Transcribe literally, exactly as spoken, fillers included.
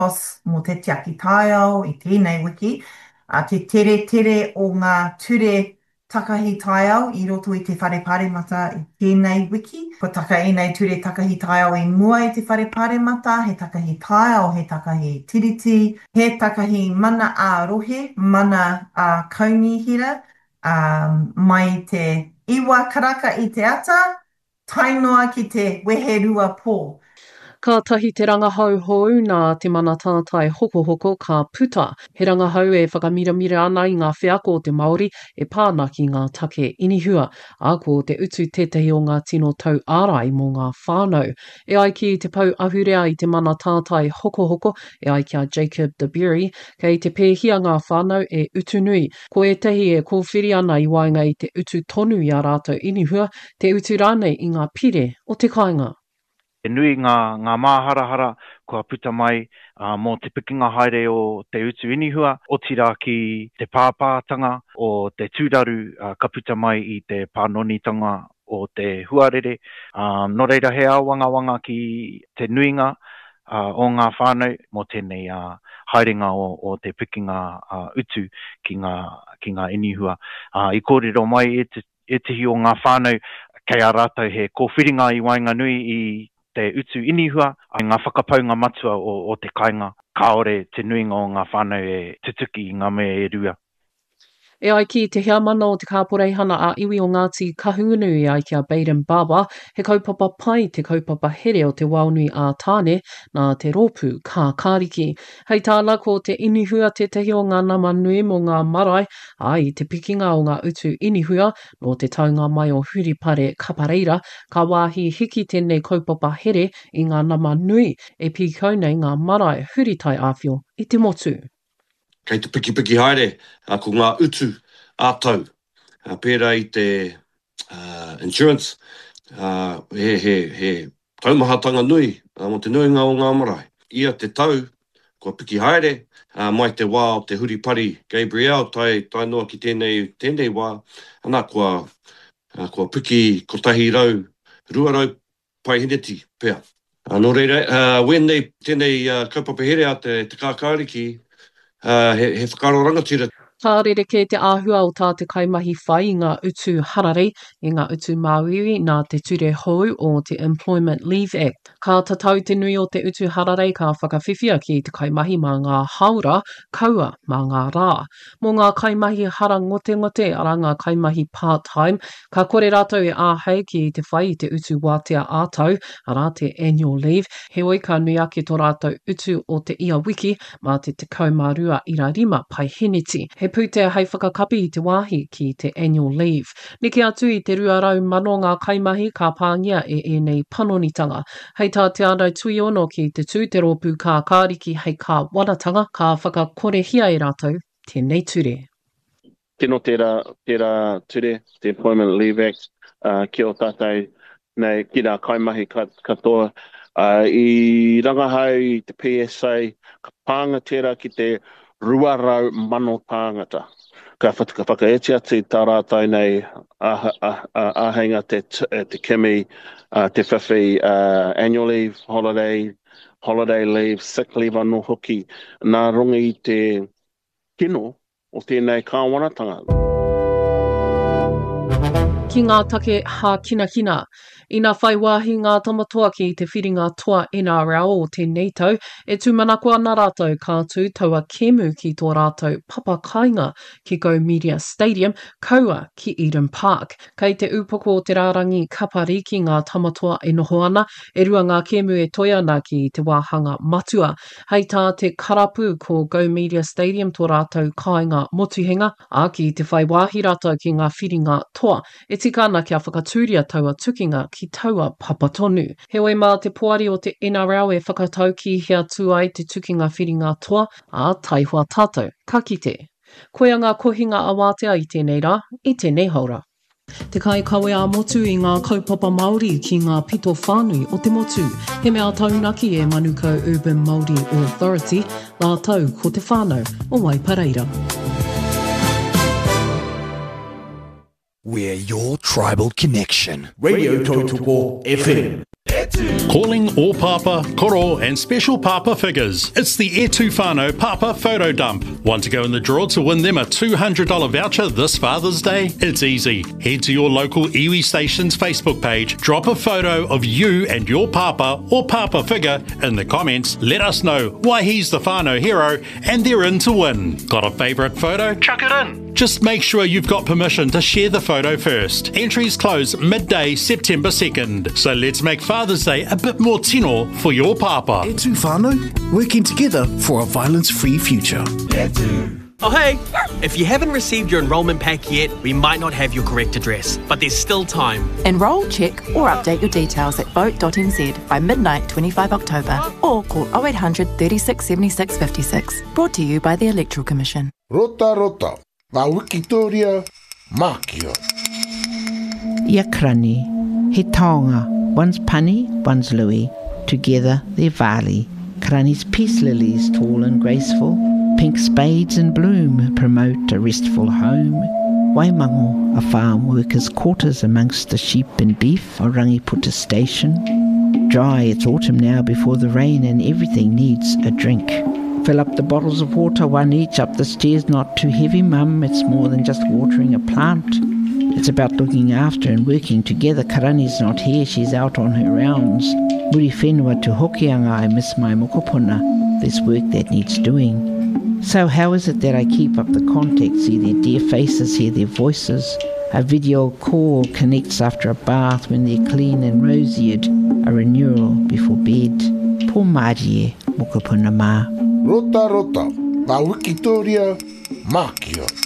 Os mō te tiaki taiao i tēnei wiki, a te tere tere o ngā ture takahi taiao i roto i te whare pāremata i tēnei wiki. Ko taka e nei ture takahi taiao i mua i te whare pāremata, he takahi taiao, he takahi tiriti, he takahi mana a rohe, mana a kaunihira, um, mai te iwa karaka i te ata, tainoa ki te weherua pō. Ka tahi te rangahau hou nā te mana tātai hoko hoko ka puta. He rangahau e whakamiramira ana i ngā whiako o te Māori e pāna ki ngā take inihua. A ko te utu tētahi o ngā tino tau ārai mō ngā whānau. E ai ki te pau ahurea i te mana tātai hoko hoko, e ai kia Jacob de Bury, kei te pēhia ngā whānau e utu nui. Ko e tehi e kōwhiri ana i wainga i te utu tonu i a rātou inihua, te utu rānei i ngā pire o te kāinga. E nui ngā, ngā māharahara kua puta mai uh, mō te pikinga haere o te utu inihua, o tira ki te pāpātanga o te tūraru uh, ka puta mai i te pānonitanga o te huarere. Um, no reira he awanga wanga ki te nuinga uh, o ngā whānau mō tēnei uh, haerenga o, o te pikinga uh, utu ki ngā, ki ngā inihua. Uh, I kōrero mai e, te, e tehi o ngā whānau kei a rātou he kōwhiringa i wainga nui i te utu inihua, ai ngā whakapaunga matua o, o te kāinga, kaore te nuinga o ngā whānau e tutuki i ngā mea e rua. E ai ki te hea mana o te kāporeihana a iwi o Ngāti Kahungunu i ai kia Baden Baba, he kaupapa pai te kaupapa here o te waunui a tāne nā te rōpū kā kāriki. Hei tāna ko te inihua te tehi o ngā nama nui mo ngā marae, ai te pikinga o ngā utu inihua no te taunga mai o huripare kapareira, ka wāhi hiki tēnei kaupapa here i ngā nama nui e pīkau nei ngā marae huritai āwhio i te motu. Kei te piki piki haere, uh, ko ngā utu ātau. Uh, pērā i te uh, insurance, uh, he, he, he taumahatanga nui, uh, mo te nuinga o ngā marae. Ia te tau, ko piki haere, uh, mai te wā o te huripari Gabriel, tai, tai noa ki tēnei, tēnei wā, ana kua, uh, kua piki kotahi rau, rua rau pai hineti, pēr. Uh, no reira, uh, when they, tēnei uh, kaupapa here a te, te kākāriki, Uh, he, he whakaro rangatira. Tā rere ke te āhua o tā te kaimahi whai i ngā utu harare, i ngā utu māwiwi nā te ture hou o te Employment Leave Act. Ka tatau te nui o te utu harare ka whakawhiwhia ki te kaimahi mā ngā haura, kaua mā ngā rā. Mō ngā kaimahi hara ngote ngote ara ngā kaimahi part-time, ka kore rātou e āhei ki te whai i te utu wātea ātau, ara te annual leave, he oi ka nui ake tō rātou utu o te ia wiki, mā te te kaumārua ira rima pai hiniti. He putea hei whakakapi i te wāhi ki te annual leave. Niki atu i te ruarau mano ngā kaimahi ka pāngia e e nei panonitanga. Hei tā te anau tui ono ki te tū te rōpū kā kāriki hei kā wanatanga ka whakakorehia e rātou tēnei ture. Tino tērā, tērā ture, te Employment Leave Act, uh, ki o tātai nei ki rā kaimahi katoa. Uh, I rangahau i te P S A, ka pānga tērā ki te ruarau mano tāngata. Ka whaka whakaetia te tā rātai nei āhenga te, te kimi, uh, te whiwhi, uh, annual leave, holiday, holiday leave, sick leave anō hoki, nā rongi te kino o tēnei kāwanatanga. Ki ngā take hā kina kina. Ina whai wāhi ngā tamatoa ki te whiringa toa N R L o tēnei tau, e tūmanako ana rātou kā tū taua kemu ki tō rātou papa kāinga ki Go Media Stadium, kaua ki Eden Park. Kei te upoko o te rārangi kapari ki ngā tamatoa e noho ana, e rua ngā kemu e toi ana ki te wāhanga matua. Hei tā te karapu ko Go Media Stadium tō rātou kāinga motuhenga, a ki te whai wāhi rātou ki ngā whiringa toa, e tika ana kia whakatūria taua tukinga ki taua papatonu. Heoi mā te poari o te N R L e whakatau ki hea tu ai te tukinga whiringa toa, a taihua tātou, ka kite. Koea ngā kohinga a wātea i tēnei rā, i tēnei haura. Te kai kawe a motu i ngā kaupapa Māori ki ngā pito whānui o te motu. He mea taunaki e Manukau Urban Māori Authority, nā tau ko te whānau o Waipareira. We're your tribal connection. Radio Tautoko F M. Calling all Papa, Koro and special Papa figures. It's the E Tu Whānau Papa Photo Dump. Want to go in the draw to win them a two hundred dollars voucher this Father's Day? It's easy. Head to your local iwi Station's Facebook page, drop a photo of you and your Papa or Papa figure in the comments, let us know why he's the whānau hero, and they're in to win. Got a favourite photo? Chuck it in. Just make sure you've got permission to share the photo first. Entries close midday September second, so let's make Father's Day a bit more tino for your Papa. E Tu Whānau, working together for a violence-free future. Oh hey! If you haven't received your enrolment pack yet, we might not have your correct address, but there's still time. Enrol, check or update your details at vote dot n z by midnight twenty-fifth October or call oh eight hundred, thirty-six, seventy-six, fifty-six. Brought to you by the Electoral Commission. Rota rota, va Wikitoria, Makio. Yakrani, he taonga, one's Pani, one's Louis, together they're Vali. Krani's peace lilies, tall and graceful, pink spades in bloom promote a restful home. Waimango, a farm worker's quarters amongst the sheep and beef, a Rangiputa station. Dry, it's autumn now before the rain and everything needs a drink. Fill up the bottles of water, one each, up the stairs, not too heavy, mum, it's more than just watering a plant. It's about looking after and working together. Karani's not here, she's out on her rounds. Muri whenua to hokianga, I miss my mokopuna. There's work that needs doing. So how is it that I keep up the contact, see their dear faces, hear their voices? A video call connects after a bath when they're clean and roseate, a renewal before bed. Po marie, mokopuna ma. Rota rota, va Wikitoria, Makio.